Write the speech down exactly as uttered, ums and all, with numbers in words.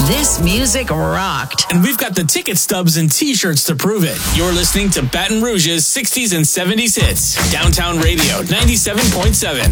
This music rocked. And we've got the ticket stubs and t-shirts to prove it. You're listening to Baton Rouge's sixties and seventies hits. Downtown Radio, ninety-seven point seven.